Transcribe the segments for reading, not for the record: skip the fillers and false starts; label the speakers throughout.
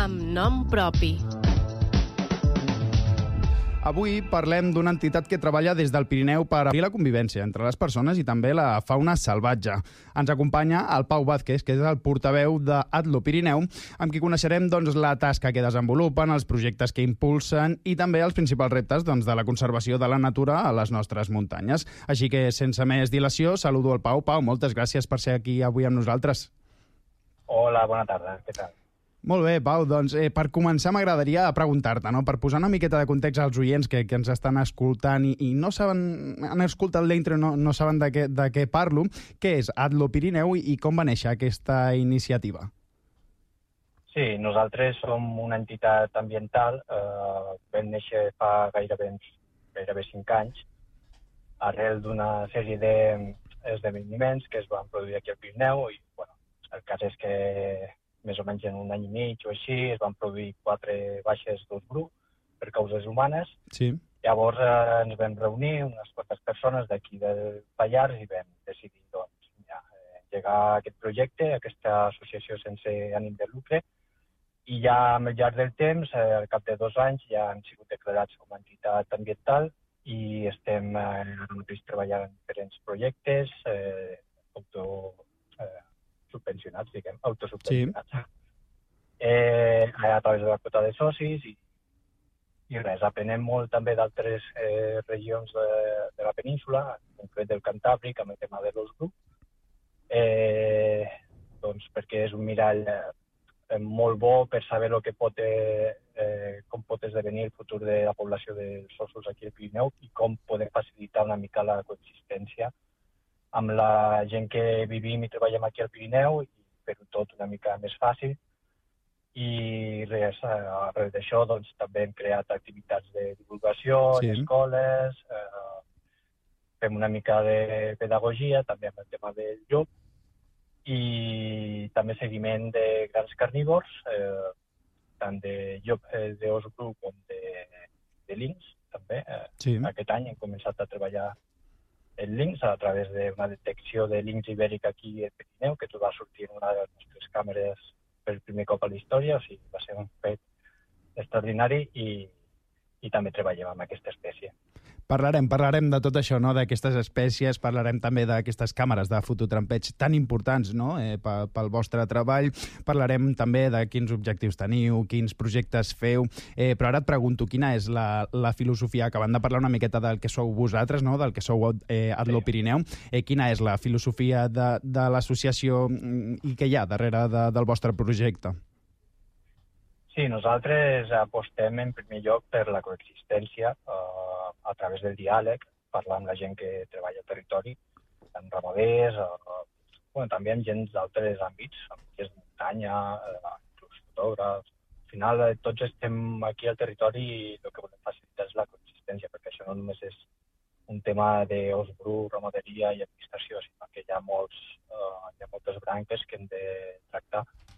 Speaker 1: amb nom propi.
Speaker 2: Avui parlem d'una entitat que treballa des del Pirineu per abrir la convivència entre les persones i també la fauna salvatge. Ens acompanya el Pau Vázquez, que és el portaveu d'Atlo Pirineu, amb qui coneixerem la tasca que desenvolupen, els projectes que impulsen i també els principals reptes de la conservació de la natura a les nostres muntanyes. Així que, sense més dilació, saludo el Pau. Pau, moltes gràcies per ser aquí avui amb nosaltres.
Speaker 3: Hola, bona tarda. Què tal?
Speaker 2: Molt bé, Pau. Per començar m'agradaria preguntar-te, per posar una miqueta de context als oients que ens estan escoltant i no saben, han escoltat l'intro i no saben de què parlo, què és Atlo Pirineu i com va néixer aquesta iniciativa?
Speaker 3: Sí, nosaltres som una entitat ambiental, vam néixer fa gairebé 5 anys, arrel d'una sèrie d'esdeveniments que es van produir aquí al Pirineu i, el cas és que més o menys en un any i mig o així, es van produir 4 baixes d'os bru per causes humanes.
Speaker 2: Sí.
Speaker 3: Llavors ens vam reunir unes quantes persones d'aquí del Pallars i vam decidir engegar aquest projecte, aquesta associació sense ànim de lucre, i ja al llarg del temps, al cap de 2 anys, ja han sigut declarats com a entitat ambiental i estem ara mateix treballant en diferents projectes, autosubvencionats, a través de la quota de socis i res, aprenem molt també d'altres regions de la península, en concret del Cantàbric, amb el tema de l'os bru, perquè és un mirall molt bo per saber com pot esdevenir el futur de la població dels ossos aquí al Pirineu i com podem facilitar una mica la coexistència amb la gent que vivim i treballem aquí al Pirineu i fer-ho tot una mica més fàcil. I res, arrel d'això també hem creat activitats de divulgació en escoles, fem una mica de pedagogia, també amb el tema del llop, i també seguiment de grans carnívors, tant de llop d'os bru com de linx, també. Aquest any hem començat a treballar el linx a través d'una detecció de linx ibèric aquí al Pirineu, que va sortir en una de les nostres càmeres per primer cop a la història, o sigui, va ser un fet extraordinari i també treballem amb aquesta espècie.
Speaker 2: Parlarem de tot això, d'aquestes espècies, parlarem també d'aquestes càmeres de fototrampeig tan importants pel vostre treball, parlarem també de quins objectius teniu, quins projectes feu, però ara et pregunto, quina és la filosofia, acabant de parlar una miqueta del que sou vosaltres, del que sou Atlo Pirineu, quina és la filosofia de l'associació i què hi ha darrere del vostre projecte?
Speaker 3: Sí, nosaltres apostem en primer lloc per la coexistència a través del diàleg, parlar amb la gent que treballa al territori, amb ramaders, també amb gent d'altres àmbits, amb gent de muntanya, inclús fotògrafs. Al final, tots estem aquí al territori i el que volem facilitar és la coexistència, perquè això no només és un tema d'os bru, ramaderia i administració, sinó que hi ha moltes branques que hem de tractar.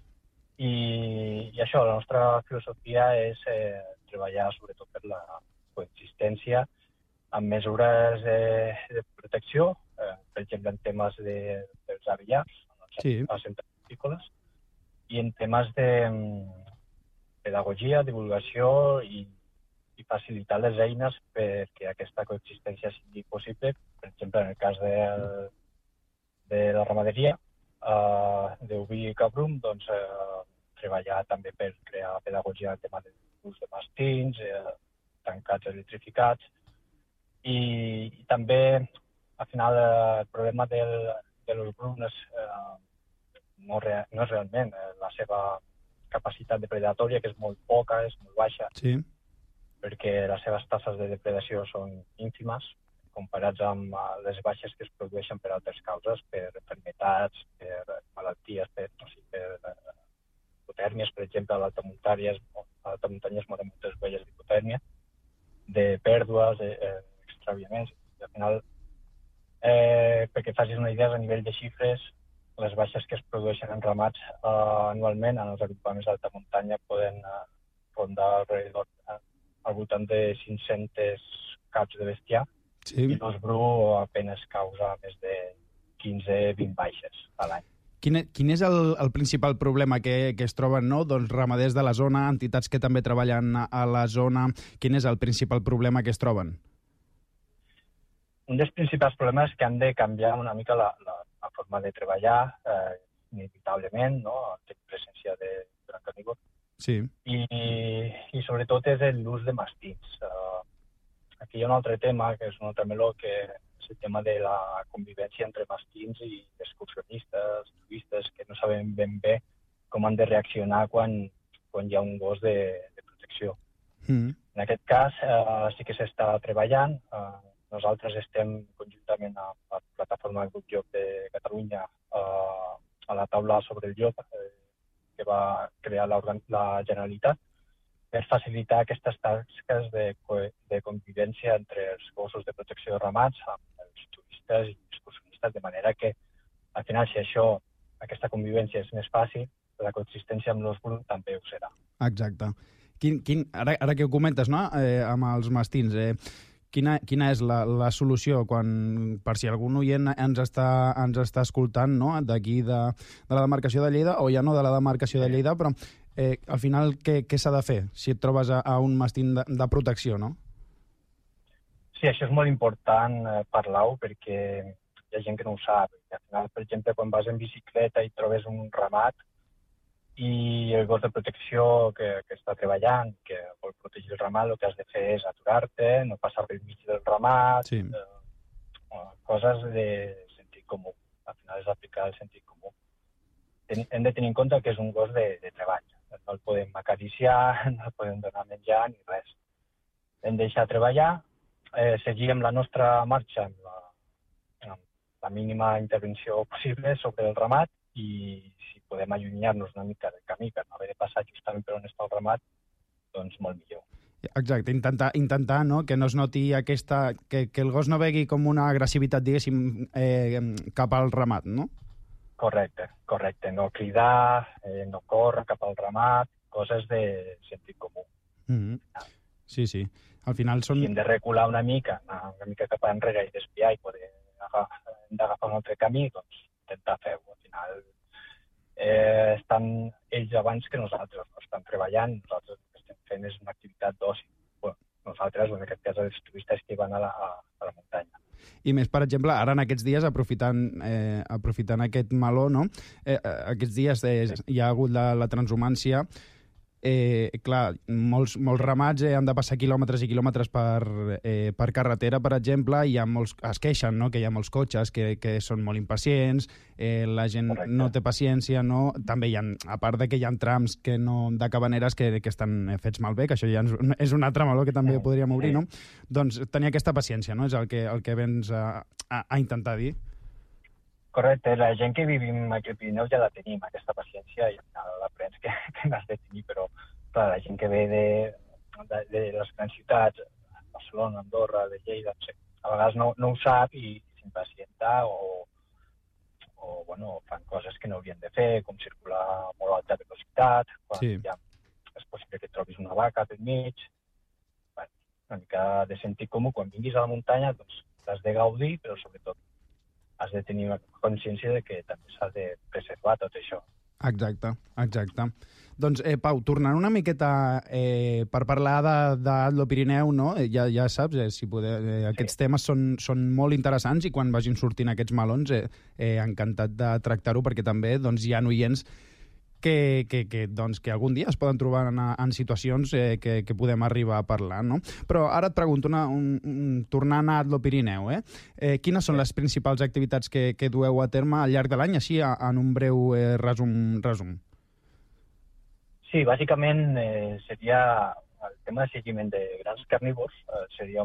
Speaker 3: I això, la nostra filosofia és treballar sobretot per la coexistència amb mesures de protecció, per exemple en temes dels abellars, als centres agrícoles, i en temes de pedagogia, divulgació i facilitar les eines perquè aquesta coexistència sigui possible. Per exemple, en el cas de la ramaderia, d'oví i cabrum, treballar també per crear pedagogia en el tema de l'ús de mastins, tancats electrificats, i també, al final, el problema de l'os bru no és realment la seva capacitat depredatoria, que és molt poca, és molt baixa, perquè les seves taxes de depredació són ínfimes, comparats amb les baixes que es produeixen per altres causes, per enfermetats, per malalties, per hipotèrmies, per exemple, a l'alta muntanya es moren moltes ovelles d'hipotèrmia, de pèrdues, extraviaments, i al final, perquè facis una idea, a nivell de xifres, les baixes que es produeixen en ramats anualment en els agrupaments d'alta muntanya poden rondar al voltant de 500 caps de bestiar, i l'os bru apenas causa més de 15-20 baixes a l'any.
Speaker 2: Quin és el principal problema que es troben, no? Doncs ramaders de la zona, entitats que també treballen a la zona, quin és el principal problema que es troben?
Speaker 3: Un dels principals problemes és que han de canviar una mica la forma de treballar, inevitablement, no? Té presència de gran carnívor.
Speaker 2: Sí.
Speaker 3: I sobretot és l'ús de mastins. Aquí hi ha un altre tema, que és un altre meló, que és el tema de la convivència entre mastins i excursionistes, turistes, que no saben ben bé com han de reaccionar quan hi ha un gos de protecció. En aquest cas sí que s'està treballant. Nosaltres estem conjuntament amb la plataforma del Grup Llop de Catalunya a la taula sobre el llop que va crear la Generalitat per facilitar aquestes tasques de convivència entre els gossos de protecció ramats amb els turistes i excursionistes, de manera que al final, si aquesta convivència és més fàcil, la coexistència amb l'os brut també ho serà.
Speaker 2: Exacte. Ara que ho comentes, no? Amb els mastins, quina és la solució per si algun oient ens està escoltant, no? D'aquí de la demarcació de Lleida, o ja no de la demarcació de Lleida, però al final què s'ha de fer si et trobes a un mastín de protecció, no?
Speaker 3: Sí, això és molt important parlar-ho, perquè hi ha gent que no ho sap. Al final, per exemple, quan vas en bicicleta i trobes un ramat i el gos de protecció que està treballant, que vol protegir el ramat, el que has de fer és aturar-te, no passar pel mig del ramat,
Speaker 2: sí.
Speaker 3: Coses de sentit comú. Al final és aplicar el sentit comú. Hem de tenir en compte que és un gos de treball. No el podem acariciar, no el podem donar menjar ni res. Hem de deixar treballar, seguir amb la nostra marxa amb la mínima intervenció possible sobre el ramat, i si podem allunyar-nos una mica del camí per no haver de passar justament per on està el ramat, doncs molt millor.
Speaker 2: Exacte, intentar no? Que no es noti que el gos no vegi com una agressivitat, diguéssim, cap al ramat, no?
Speaker 3: Correcte. No cridar, no córrer cap al ramat, coses de sentit comú.
Speaker 2: Sí. Al final són...
Speaker 3: Si hem de recular una mica cap enrere i desviar i poder agafar un altre camí, doncs intentar fer-ho. Al final estan ells abans que nosaltres, no estan treballant, nosaltres el que estem fent és una activitat d'oci. Nosaltres, en aquest cas, els turistes que van a la muntanya.
Speaker 2: I més, per exemple, ara en aquests dies, aprofitant aquest meló, no? Aquests dies hi ha hagut la transhumància. Clar, molts ramats han de passar quilòmetres i quilòmetres per carretera, per exemple, i es queixen, no? Que hi ha molts cotxes que són molt impacients, la gent no té paciència, no? També a part de que hi ha trams de cavaneres que estan fets malbé, que això ja és un altre meló que també podríem obrir, no? Doncs tenir aquesta paciència, no? És el que vens a intentar dir.
Speaker 3: Correcte, la gent que vivim aquí al Pirineu ja la tenim, aquesta paciència, i l'aprens que n'has de tenir, però clar, la gent que ve de les grans ciutats, Barcelona, Andorra, de Lleida, no sé, a vegades no ho sap i s'impacienta o fan coses que no haurien de fer, com circular a molt alta velocitat, quan ja és possible que trobis una vaca pel mig. Una mica de sentit comú, quan vinguis a la muntanya, doncs l'has de gaudir, però sobretot has de tenir una consciència de que també s'ha de preservar tot això.
Speaker 2: Exacte. Doncs, Pau, tornant una miqueta per parlar d'Atlo Pirineu, no? Ja saps, aquests temes són molt interessants i quan vagin sortint aquests melons encantat de tractar-ho, perquè també hi ha oients que algun dia es poden trobar en situacions que podem arribar a parlar, no? Però ara et pregunto, tornant a Atlo Pirineu, quines són les principals activitats que dueu a terme al llarg de l'any, així en un breu resum?
Speaker 3: Sí, bàsicament seria el tema de seguiment de grans carnívors, seria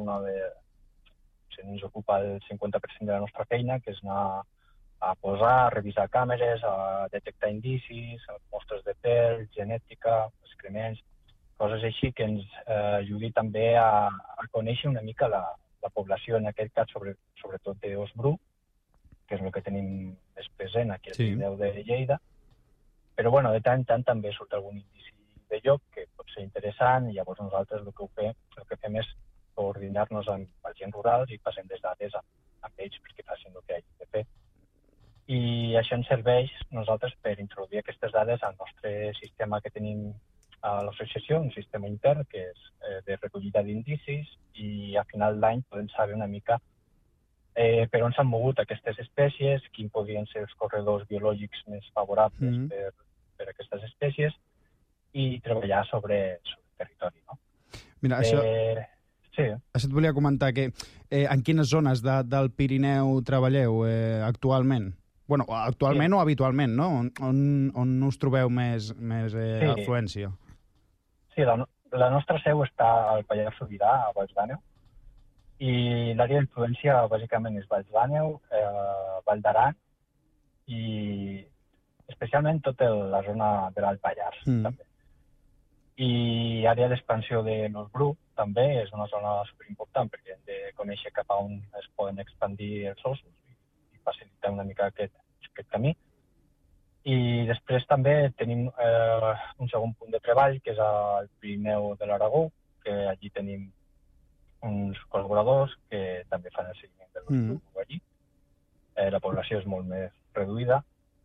Speaker 3: ens ocupa el 50% de la nostra feina, que és anar a posar, a revisar càmeres, a detectar indicis, mostres de pèl, genètica, excrements, coses així que ens ajudi també a conèixer una mica la població, en aquest cas sobretot d'os bru, que és el que tenim més present aquí al Pirineu de Lleida. Però de tant en tant també surt algun indici de llop que pot ser interessant, i llavors nosaltres el que fem és coordinar-nos amb agents rurals i passem les dades amb ells perquè facin el que hagin de fer. i això ens serveix nosaltres per introduir aquestes dades al nostre sistema que tenim a l'associació, un sistema intern que és de recollida d'indicis, i a final d'any podem saber una mica per on s'han mogut aquestes espècies, quins podrien ser els corredors biològics més favorables per a aquestes espècies, i treballar sobre el territori. No?
Speaker 2: Mira,
Speaker 3: sí.
Speaker 2: Això et volia comentar, que en quines zones del Pirineu treballeu actualment? Bueno, actualment o habitualment, no? On us trobeu més afluència?
Speaker 3: Sí, la nostra seu està al Pallars Sobirà, a Baix d'Àneu, i l'àrea d'influència bàsicament és Baix d'Àneu, Vall d'Aran i especialment tota la zona de l'Alt Pallars, també. I àrea d'expansió de Nosbru també és una zona superimportant perquè hem de conèixer cap a on es poden expandir els ossos i facilitar una mica aquest camí. I després també tenim un segon punt de treball, que és al Pirineu de l'Aragó, que allí tenim uns col·laboradors que també fan el seguiment de l'ossos allí. La població és molt més reduïda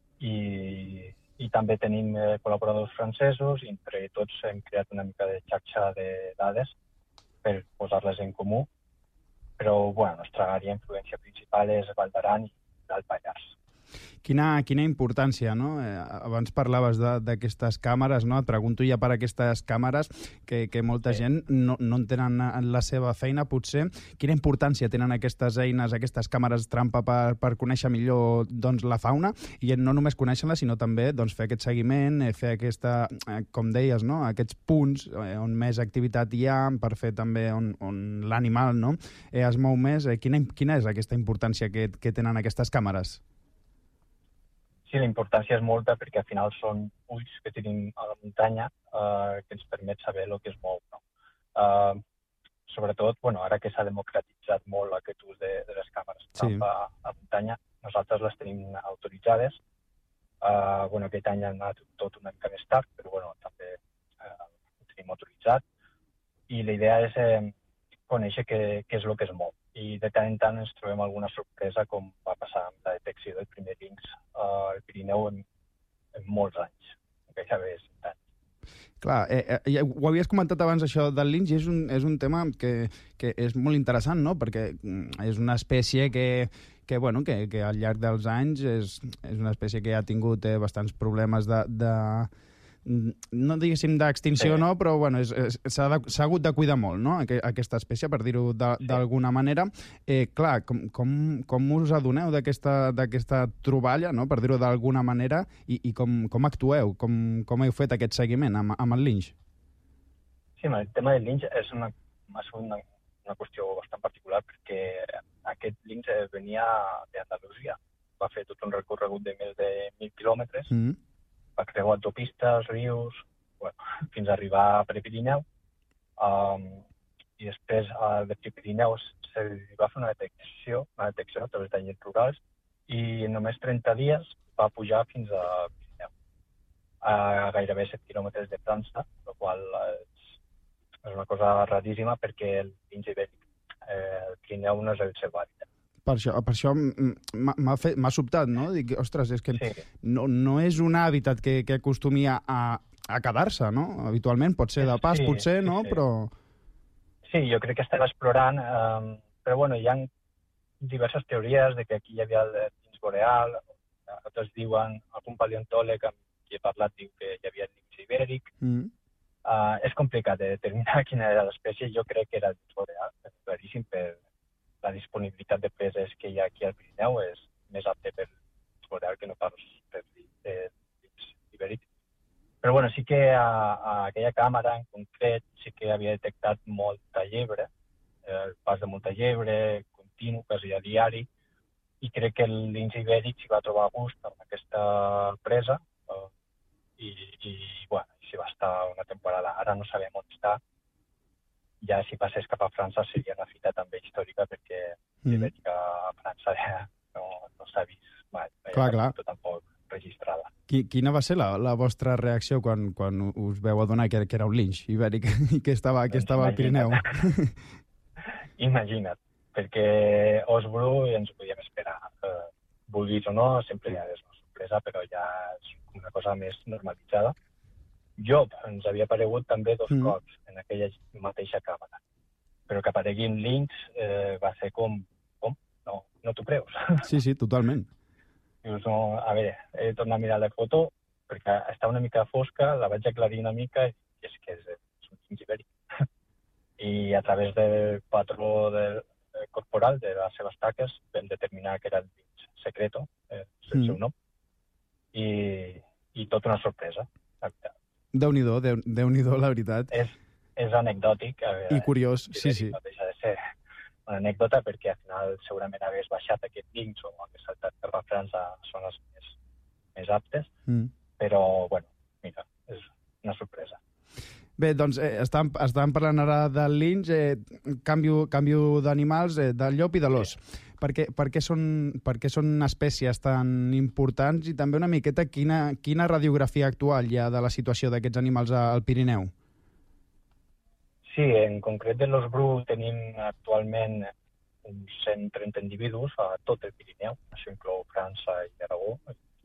Speaker 3: i també tenim col·laboradors francesos i entre tots hem creat una mica de xarxa de dades per posar-les en comú. Però, la nostra àrea d'influència principal és Vall d'Aran i l'Alt Pallars.
Speaker 2: Quina importància, no? Abans parlaves d'aquestes càmeres, no? Et pregunto ja per aquestes càmeres que molta gent no en tenen en la seva feina, potser. Quina importància tenen aquestes eines, aquestes càmeres trampa per conèixer millor la fauna? I no només conèixer-la, sinó també fer aquest seguiment, fer com deies, no? Aquests punts on més activitat hi ha, per fer també on l'animal es mou més. Quina és aquesta importància que tenen aquestes càmeres?
Speaker 3: Sí, la importància és molta perquè al final són ulls que tenim a la muntanya que ens permet saber el que es mou. No? Sobretot, ara que s'ha democratitzat molt aquest ús de les càmeres trampa a la muntanya, nosaltres les tenim autoritzades. Aquest any han anat tot una mica més tard, però també ho tenim autoritzat. I la idea és conèixer què és el que es mou. I de tant en tant ens trobem alguna sorpresa, com va passar amb la detecció del primer linx al Pirineu en molts anys, gairebé 100 anys.
Speaker 2: Clar, ho havies comentat abans, això del linx, i és un tema que és molt interessant, no? Perquè és una espècie que al llarg dels anys és una espècie que ha tingut bastants problemes no diguéssim d'extinció, no, però s'ha hagut de cuidar molt, no?, aquesta espècie, per dir-ho d'alguna manera. Clar, com us adoneu d'aquesta troballa, no?, per dir-ho d'alguna manera, i com actueu, com heu fet aquest seguiment amb el linx?
Speaker 3: Sí, el tema del linx és una qüestió bastant particular, perquè aquest linx venia d'Andalusia. Va fer tot un recorregut de més de 1.000 quilòmetres, va creuar autopistes, rius, fins a arribar a Prepirineu. I després de Prepirineu se li va fer una detecció a través d'agents rurals, i en només 30 dies va pujar fins a Pirineu, a gairebé 7 quilòmetres de França, la qual és una cosa raríssima perquè el linx ibèric, el Pirineu no és el seu hàbitat.
Speaker 2: Per això m'ha sobtat, no? Dic, ostres, és que no és un hàbitat que acostumi a quedar-se, no? Habitualment, pot ser de pas, potser, no? Però...
Speaker 3: Sí, jo crec que estem explorant, però hi ha diverses teories de que aquí hi havia el linx boreal, altres diuen, algun paleontòleg amb qui he parlat diu que hi havia el linx ibèric. És complicat de determinar quina era l'espècie, jo crec que era el linx boreal, és claríssim, per la disponibilitat de preses que hi ha aquí al Pirineu és més apte per linx boreal que no pas per linx ibèric. Però sí que a aquella càmera en concret sí que havia detectat molta llebre, el pas de molta llebre continu, quasi a diari, i crec que el linx ibèric s'hi va trobar a gust amb aquesta presa i s'hi va estar una temporada. Ara no sabem on està. Ja si passés cap a França seria una fita també històrica, perquè l'ibèrica a França no s'ha vist mai.
Speaker 2: Clar.
Speaker 3: Tampoc registrada.
Speaker 2: Quina va ser la vostra reacció quan us veu adonar que era un linx ibèric i que estava al Pirineu?
Speaker 3: Imagina't, perquè os bru ens ho podíem esperar. vulguis o no, sempre hi ha una sorpresa, però ja és una cosa més normalitzada. Job ens havia aparegut també 2 cops en aquella mateixa càmera, però que apareguin links va ser com? No t'ho creus?
Speaker 2: Sí, totalment.
Speaker 3: Dius, no, a veure, he de tornar a mirar la foto perquè està una mica fosca, la vaig aclarir una mica i és que és un linx ibèric. I a través del patró corporal de les seves taques vam determinar que era el linx secreto, el seu nom, i tota una sorpresa.
Speaker 2: Déu-n'hi-do, la veritat.
Speaker 3: És anecdòtic.
Speaker 2: I curiós, sí.
Speaker 3: No deixa de ser una anècdota perquè al final segurament hagués baixat aquest links o hagués saltat per referents a zones més aptes, però, bueno, mira, és una sorpresa.
Speaker 2: Bé, doncs estàvem parlant ara del linx, canvio d'animals, del llop i de l'ós. Per què són espècies tan importants i també una miqueta quina radiografia actual hi ha de la situació d'aquests animals al Pirineu?
Speaker 3: Sí, en concret de l'ós bru tenim actualment uns 130 individus a tot el Pirineu, això inclou França i Aragó,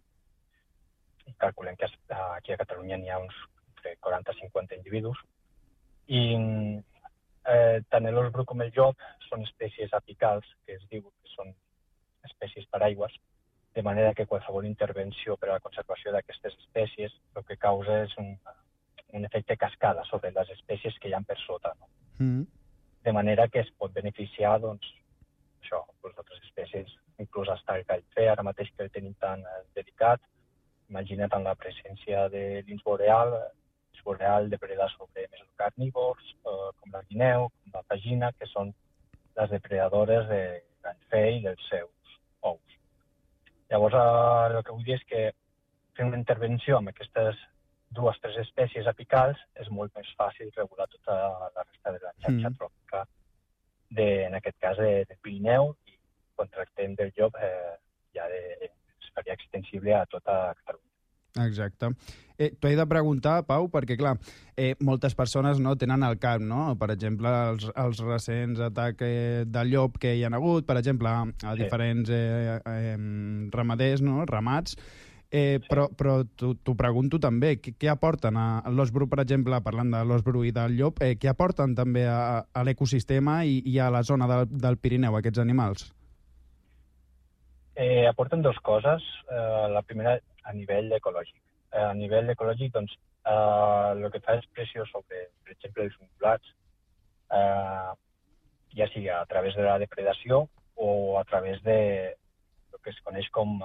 Speaker 3: i calculem que aquí a Catalunya n'hi ha uns entre 40 i 50 individus, i tant l'ós bru com el llop són espècies apicals, que es diu que són espècies paraigües, de manera que qualsevol intervenció per a la conservació d'aquestes espècies el que causa és un efecte cascada sobre les espècies que hi ha per sota. No? De manera que es pot beneficiar, doncs, les altres espècies, inclús hasta el califè, ara mateix que el tenim tan dedicat. Imagina't en la presència de linx boreal depreda sobre mesocarnívors, com la guineu, com la pagina, que són les depredadores de califè i dels seus ous. Llavors, el que vull dir és que fer una intervenció amb aquestes 2 o 3 espècies apicals és molt més fàcil regular tota la resta de la xarxa tròpica, en aquest cas del Pirineu, i quan tractem del llop ja es faria extensible a tota Catalunya.
Speaker 2: Exacte. T'ho he de preguntar, Pau, perquè, clar, moltes persones no tenen al cap, no? Per exemple, els recents atacs del llop que hi ha hagut, per exemple, a diferents ramaders, no? Ramats. Però t'ho pregunto també, què aporten a l'ós bru, per exemple, parlant de l'ós bru i del llop, què aporten també a l'ecosistema i a la zona del Pirineu, aquests animals?
Speaker 3: Aporten 2 coses. La primera, a nivell ecològic. A nivell ecològic, doncs, el que fa és pressió sobre, per exemple, els ungulats, ja sigui a través de la depredació o a través de el que es coneix com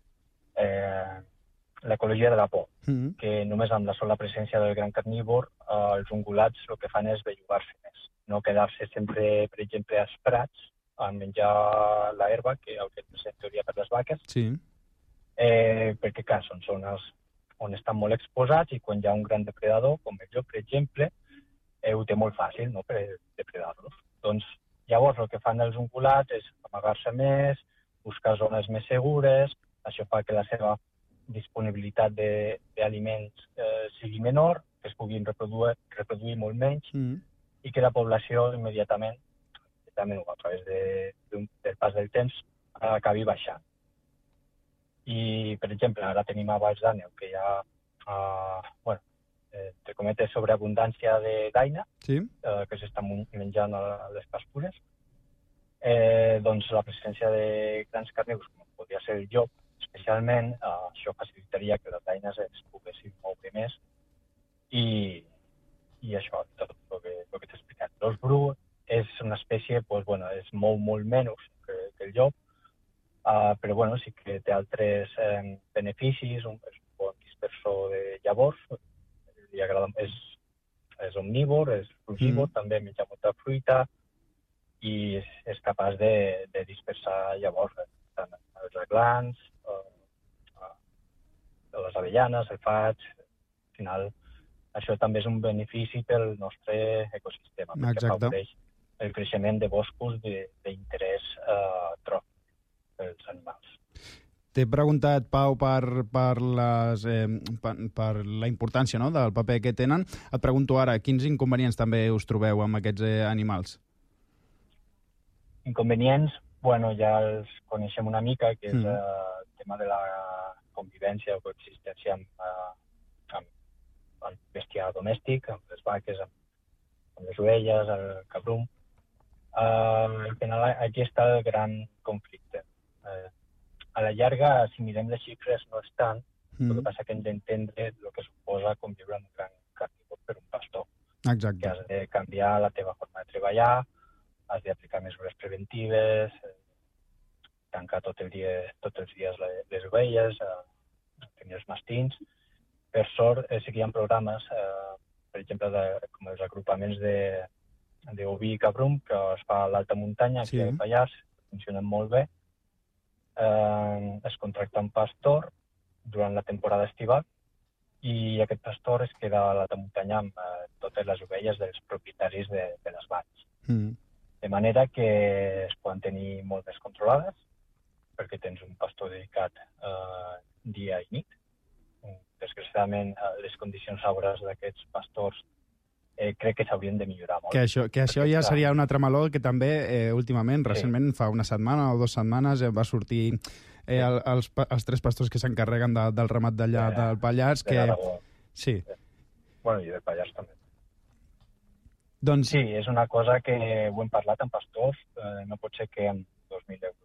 Speaker 3: l'ecologia de la por, que només amb la sola presència del gran carnívor els ungulats el que fan és bellugar-se més, no quedar-se sempre, per exemple, als prats a menjar l'herba, que el que és en teoria per les vaques, perquè, clar, són zones on estan molt exposats i quan hi ha un gran depredador, com el llop, per exemple, ho té molt fàcil, no?, per depredar-los. Doncs llavors el que fan els ungulats és amagar-se més, buscar zones més segures. Això fa que la seva disponibilitat d'aliments sigui menor, que es puguin reproduir molt menys i que la població immediatament, a través del pas del temps, acabi baixant. I, per exemple, ara tenim a Baix d'Àneu, que hi ha, entre cometes, sobreabundància de daina, que s'estan menjant a les pastures. Doncs la presència de grans carnívors, com podria ser el llop, especialment, això facilitaria que les daines es poguessin moure més i això, tot el que t'he explicat. L'ós bru és una espècie, es mou molt menys que el llop, però sí que té altres beneficis, és un bon dispersor de llavors, li agrada, és omnívor, és frugívor, també menja molta fruita i és capaç de dispersar llavors tant els aglans, les avellanes, el faig. Al final, això també és un benefici pel nostre ecosistema, perquè afavoreix el creixement de boscos d'interès tròfic pels animals.
Speaker 2: T'he preguntat, Pau, per la importància, no?, del paper que tenen. Et pregunto ara, quins inconvenients també us trobeu amb aquests animals?
Speaker 3: Inconvenients, Bueno, ja els coneixem una mica, que és el tema de la convivència o coexistència amb bestiar domèstic, amb les vaques, amb les ovelles, el cabrum. Al final aquí està el gran conflicte. A la llarga, si mirem les xifres, no és tant, el que passa que hem d'entendre el que suposa conviure amb un gran carnívor per un pastor.
Speaker 2: Exacte.
Speaker 3: Que has de canviar la teva forma de treballar, has d'aplicar mesures preventives, tancar tots els dies les ovelles, tenir els mastins. Per sort, sí que hi ha programes, per exemple, com els agrupaments d'oví i cabrum, que es fa a l'alta muntanya, aquí al Pallars, funcionen molt bé. Es contracta un pastor durant la temporada estival i aquest pastor es queda a l'alta muntanya amb totes les ovelles dels propietaris de les valls. De manera que es poden tenir molt més controlades, perquè tens un pastor dedicat dia i nit. Desgraciadament, les condicions laborals d'aquests pastors crec que s'haurien de millorar molt.
Speaker 2: Que això ja seria un altre meló que també últimament, recentment, fa una setmana o 2 setmanes, va sortir els 3 pastors que s'encarreguen del ramat d'allà del Pallars.
Speaker 3: De l'Aragó.
Speaker 2: Sí.
Speaker 3: Bueno, i del Pallars també.
Speaker 2: Doncs...
Speaker 3: Sí, és una cosa que ho hem parlat amb pastors. No pot ser que amb 2.000 euros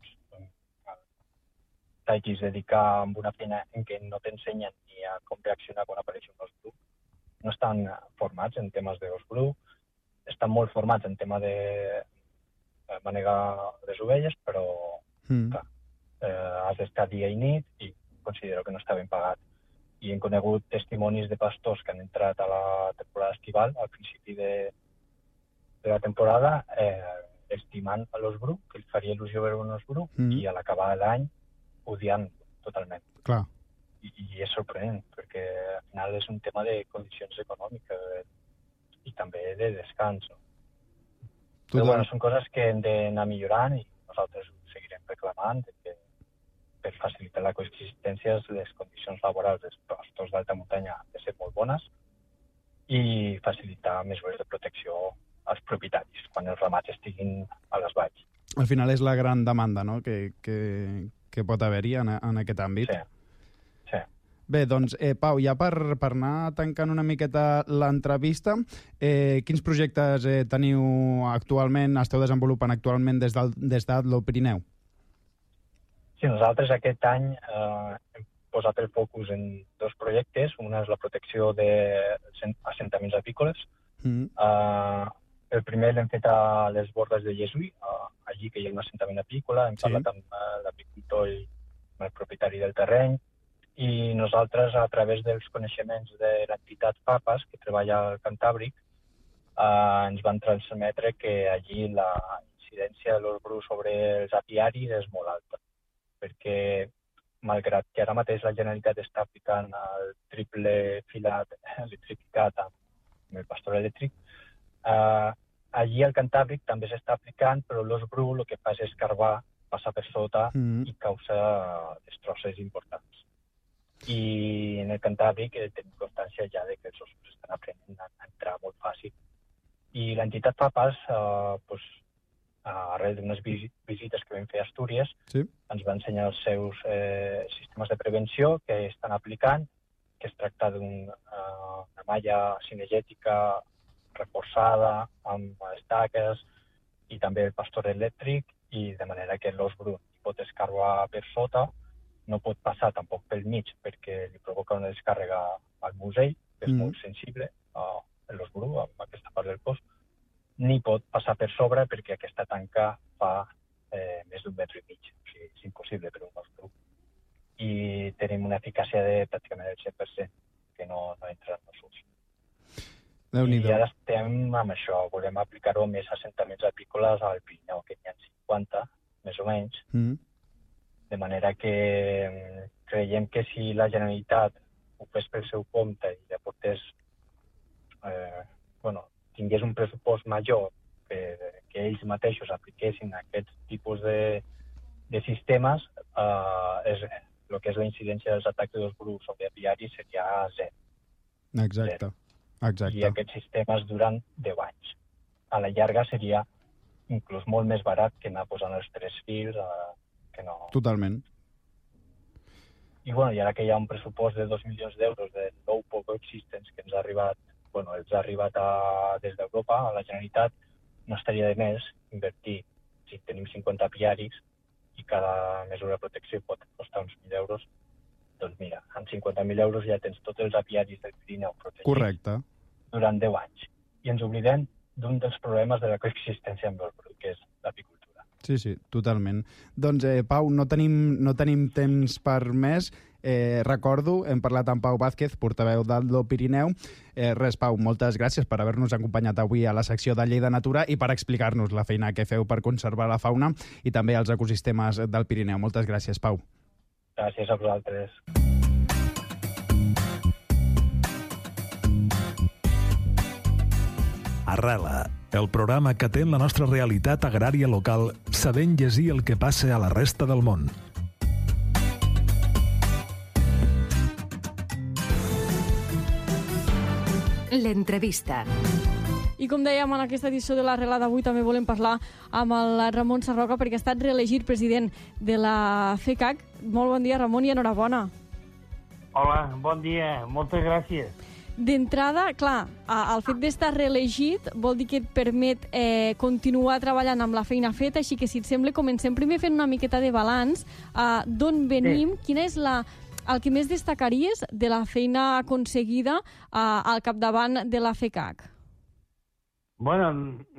Speaker 3: t'hagis de dedicar a una feina en què no t'ensenyen ni a com reaccionar quan apareix un os bru. No estan formats en temes d'os bru, estan molt formats en tema de manegar les ovelles, però clar, has d'estar dia i nit i considero que no està ben pagat. I hem conegut testimonis de pastors que han entrat a la temporada estival, al principi de la temporada, estimant l'os bru, que els faria il·lusió veure un os bru, i a l'acabar de l'any odiant totalment.
Speaker 2: Clar.
Speaker 3: I és sorprenent, perquè al final és un tema de condicions econòmiques i també de descans. Però bueno, són coses que hem d'anar millorant i nosaltres ho seguirem reclamant, que per facilitar la coexistència les condicions laborals dels pastors d'alta muntanya han de ser molt bones i facilitar mesures de protecció als propietaris quan els ramats estiguin a les valls.
Speaker 2: Al final és la gran demanda, no?, que pot haver-hi en aquest àmbit.
Speaker 3: Sí.
Speaker 2: Bé, doncs, Pau, ja per anar tancant una miqueta l'entrevista, quins projectes teniu actualment, esteu desenvolupant actualment des d'Atlo Pirineu?
Speaker 3: Sí, nosaltres aquest any hem posat el focus en 2 projectes. Una és la protecció d'assentaments apícoles. El primer l'hem fet a les bordes de Llesui, allí que hi ha un assentament apícola. Hem parlat amb l'apicultor i amb el propietari del terreny, i nosaltres, a través dels coneixements de l'entitat FAPAS, que treballa al Cantàbric, ens van transmetre que allí la incidència de l'os bru sobre els apiaris és molt alta, perquè malgrat que ara mateix la Generalitat està aplicant el triple filat electrificat amb el pastor elèctric, allí al Cantàbric també s'està aplicant, però l'os bru el que fa és escarbar, passar per sota i causa destrosses importants. I en el Cantàbric tenim constància ja de que els ossos estan aprenent a entrar molt fàcil. I l'entitat FAPAS, arrel d'unes visites que vam fer a Astúries, ens va ensenyar els seus sistemes de prevenció que estan aplicant, que es tracta d'una malla cinegètica reforçada amb estaques i també el pastor elèctric, i de manera que l'os bru pot escarbar per sota, no pot passar tampoc pel mig perquè li provoca una descàrrega al musell, que és molt sensible, l'os bru, amb aquesta part del cos, ni pot passar per sobre perquè aquesta tanca fa més d'1,5 metres. O sigui, és impossible per un os bru. I tenim una eficàcia de pràcticament el 100%, que no entra en els ulls. I ara estem amb això, volem aplicar-ho a més assentaments apícoles al Pirineu, que n'hi ha 50, més o menys, de manera que creiem que si la Generalitat ho fes pel seu compte i aportés, tingués un pressupost major que ells mateixos apliquessin aquests tipus de sistemes, el que és la incidència dels atacs d'os bru sobre apiaris seria 0.
Speaker 2: Exacte.
Speaker 3: I aquests sistemes duran 10 anys. A la llarga seria inclús molt més barat que anar posant els 3 fils, que no...
Speaker 2: Totalment.
Speaker 3: I ara que hi ha un pressupost de 2 milions d'euros de nou coexistents que ens ha arribat, els ha arribat des d'Europa, a la Generalitat, no estaria de més invertir, si tenim 50 apiaris i cada mesura de protecció pot costar uns 1.000 euros, doncs mira, amb 50.000 euros ja tens tots els apiaris del Pirineu protegits.
Speaker 2: Correcte.
Speaker 3: Durant 10 anys. I ens oblidem d'un dels problemes de la coexistència amb el brut, que és l'apicultura.
Speaker 2: Sí, totalment. Doncs, Pau, no tenim temps per més. Recordo, hem parlat amb Pau Vázquez, portaveu d'Aldo Pirineu. Pau, moltes gràcies per haver-nos acompanyat avui a la secció de Llei de Natura i per explicar-nos la feina que feu per conservar la fauna i també els ecosistemes del Pirineu. Moltes gràcies, Pau.
Speaker 3: Gràcies a vosaltres.
Speaker 1: Arrela, el programa que atén la nostra realitat agrària local, sabent llegir el que passa a la resta del món.
Speaker 4: L'entrevista.
Speaker 5: I com dèiem, en aquesta edició de l'Arrela d'avui també volem parlar amb el Ramon Sarroca perquè ha estat reelegit president de la FECAC. Molt bon dia, Ramon, i enhorabona.
Speaker 6: Hola, bon dia, moltes gràcies.
Speaker 5: D'entrada, clar, el fet d'estar reelegit vol dir que et permet continuar treballant amb la feina feta, així que si et sembla comencem primer fent una miqueta de balanç. D'on venim? Sí. Quina és el que més destacaries de la feina aconseguida al capdavant de la FECAC?
Speaker 6: Bueno,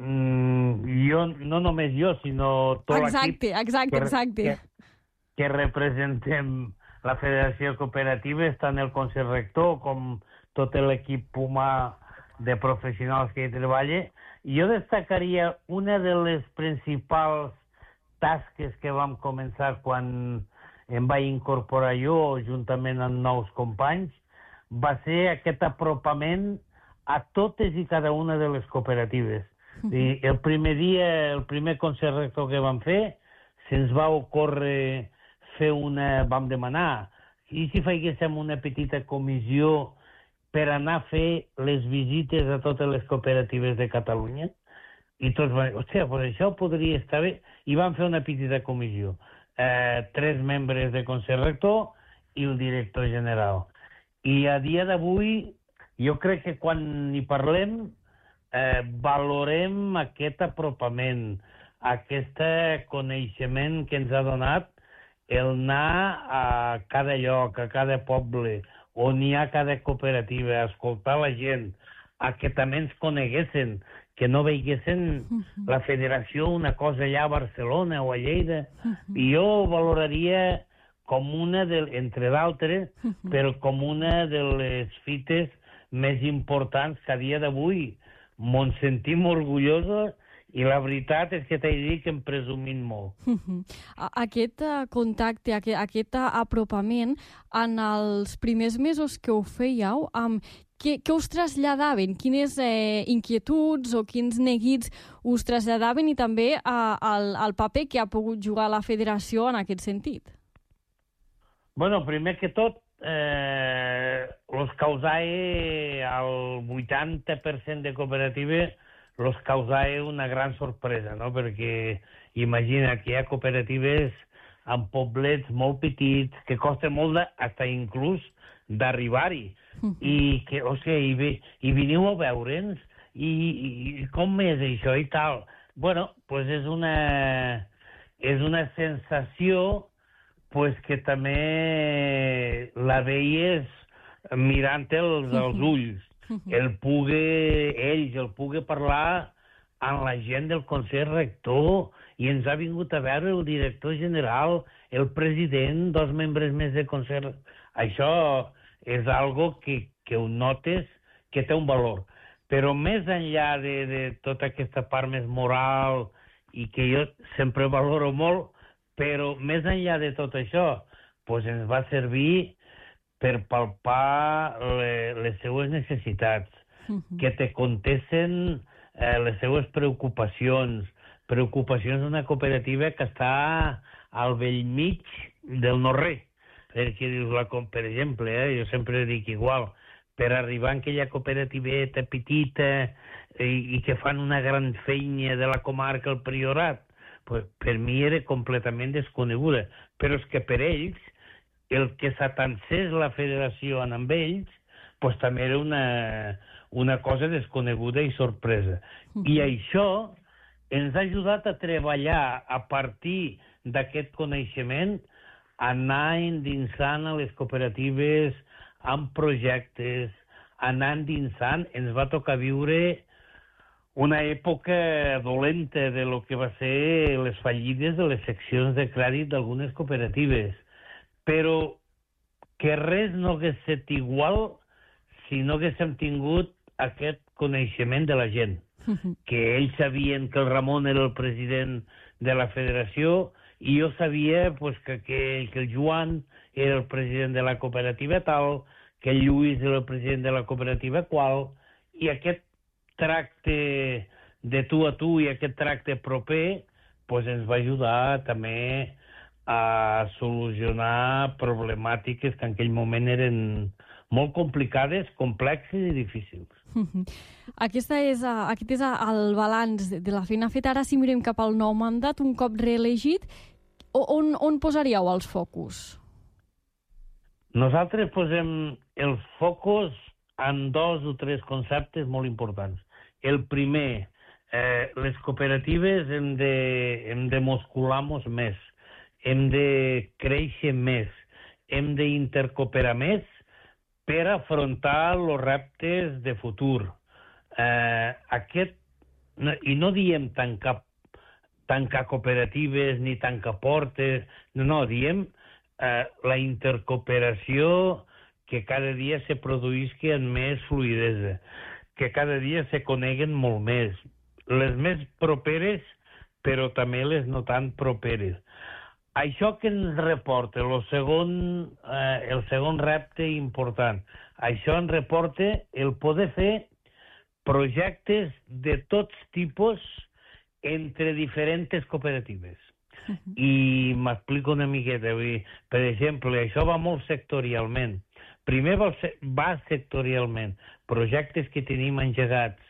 Speaker 6: no només jo, sinó tot l'equip...
Speaker 5: Exacte.
Speaker 6: Que representem la Federació Cooperativa, tant el Consell Rector com tot l'equip humà de professionals que hi treballa. Jo destacaria una de les principals tasques que vam començar quan em vaig incorporar jo, juntament amb nous companys, va ser aquest apropament a totes i cada una de les cooperatives. I el primer dia, el primer Consell Rector que vam fer, se'ns va ocórrer vam demanar, i si fèiem una petita comissió per anar a fer les visites a totes les cooperatives de Catalunya? I tots van dir, hòstia, pues això podria estar bé. I vam fer una petita comissió. 3 membres de Consell Rector i el director general. I a dia d'avui, jo crec que quan hi parlem, valorem aquest apropament, aquest coneixement que ens ha donat el anar a cada lloc, a cada poble, on hi ha cada cooperativa, a escoltar la gent, a que també ens coneguessin, que no veiessin la federació una cosa allà a Barcelona o a Lleida. I jo valoraria com una, entre d'altres, però com una de les fites més importants que a dia d'avui mos sentim orgullosos i la veritat és que t'he dit que em presumim molt.
Speaker 5: Aquest contacte, aquest apropament, en els primers mesos que ho fèieu, què us traslladaven? Quines inquietuds o quins neguits us traslladaven i també el paper que ha pogut jugar la federació en aquest sentit?
Speaker 6: Bueno, primer que tot, los causava al 80% de cooperatives los causava una gran sorpresa, no? Perquè imagina que hi ha cooperatives amb poblets molt petits que costa molt fins inclús d'arribar-hi. I que, o sigui, i veniu a veure'ns i com és això i tal. Bueno, pues és una sensació pues que també la veies mirant-te'ls als ulls. Ells poder parlar amb la gent del Consell Rector i ens ha vingut a veure el director general, el president, 2 membres més del Consell. Això és algo que ho notes que té un valor. Però més enllà de tota aquesta part més moral i que jo sempre valoro molt, però més enllà de tot això, doncs ens va servir per palpar les seues necessitats, que te contesten les seues preocupacions d'una cooperativa que està al vell mig del no-res. Perquè dius, per exemple, jo sempre dic igual, per arribar a aquella cooperativeta petita, i que fan una gran feina de la comarca, el Priorat, pues, per mi era completament desconeguda. Però és que per ells, el que s'atansés la federació amb ells, pues, també era una cosa desconeguda i sorpresa. I això ens ha ajudat a treballar a partir d'aquest coneixement, anar endinsant a les cooperatives amb projectes, anar endinsant. Ens va tocar viure una època dolenta de lo que va ser les fallides de les seccions de crèdit d'algunes cooperatives. Però que res no hagués estat igual si no haguéssim tingut aquest coneixement de la gent. Que ells sabien que el Ramon era el president de la federació i jo sabia pues, que el Joan era el president de la cooperativa tal, que el Lluís era el president de la cooperativa qual, i aquest tracte de tu a tu i aquest tracte proper pues, ens va ajudar també a solucionar problemàtiques que en aquell moment eren molt complicades, complexes i difícils.
Speaker 5: Aquest és el balanç de la feina feta. Ara, si mirem cap al nou mandat, un cop reelegit, on posaríeu els focus?
Speaker 6: Nosaltres posem els focus en 2 o 3 conceptes molt importants. El primer, les cooperatives hem de muscular-nos més, hem de créixer més, hem d'intercooperar més per afrontar els reptes de futur. I no diem tancar cooperatives ni tancar portes, no, diem la intercooperació que cada dia se produïsqui amb més fluïdesa, que cada dia se coneguen molt més, les més properes, però també les no tan properes. Això que ens reporta el segon repte important, això ens reporta el poder fer projectes de tots tipus entre diferents cooperatives. I m'explico una miqueta. Per exemple, això va molt sectorialment. Primer va sectorialment. Projectes que tenim engegats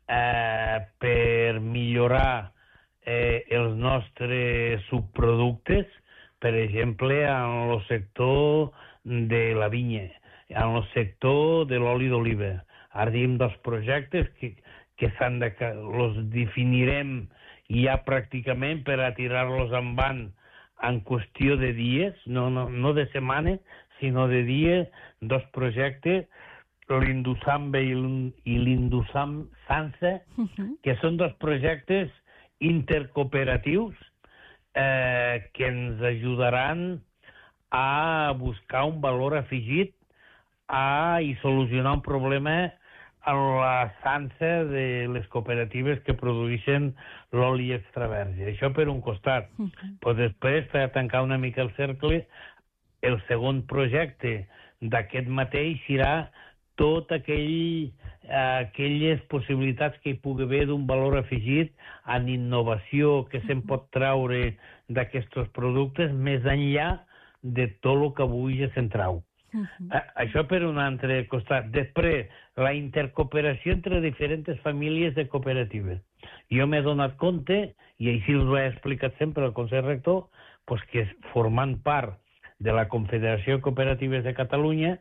Speaker 6: per millorar els nostres subproductes, per exemple, en el sector de la vinya, en el sector de l'oli d'oliva. Ara diem dels projectes que els definirem ja pràcticament per a tirar-los endavant en qüestió de dies, no de setmanes, sinó de dies, 2 projectes, l'Indusambe i l'Indusansa, que són 2 projectes intercooperatius que ens ajudaran a buscar un valor afegit i solucionar un problema a la sansa de les cooperatives que produeixen l'oli extraverge. Això per un costat. Però després, per tancar una mica el cercle, el segon projecte d'aquest mateix serà tot aquelles possibilitats que hi pugui haver d'un valor afegit en innovació que se'n pot traure d'aquests productes més enllà de tot el que avui ja se'n trau. Això per un altre costat. Després, la intercooperació entre diferents famílies de cooperatives. Jo m'he donat compte, i així us ho he explicat sempre al Consell Rector, que formant part de la Confederació de Cooperatives de Catalunya,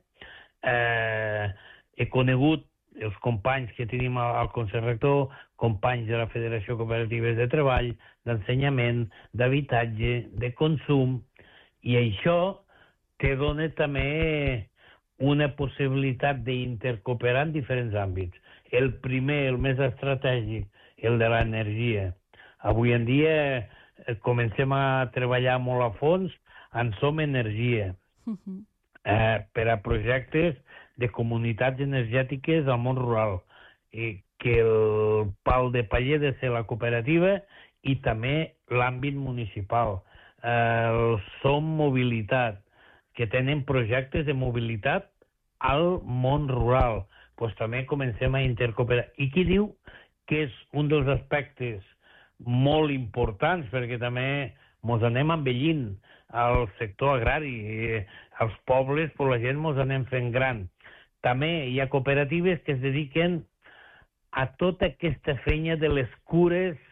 Speaker 6: he conegut els companys que tenim al Consell Rector, companys de la Federació de Cooperatives de Treball, d'ensenyament, d'habitatge, de consum, i això te dona també una possibilitat d'intercooperar en diferents àmbits. El primer, el més estratègic, el de l'energia. Avui en dia comencem a treballar molt a fons en Som Energia, per a projectes de comunitats energètiques al món rural, que el pal de paller de ser la cooperativa i també l'àmbit municipal. El Som Mobilitat, que tenen projectes de mobilitat al món rural. També comencem a intercooperar. I qui diu que és un dels aspectes molt importants, perquè també ens anem envellint al sector agrari, als pobles, la gent ens anem fent gran. També hi ha cooperatives que es dediquen a tota aquesta feina de les cures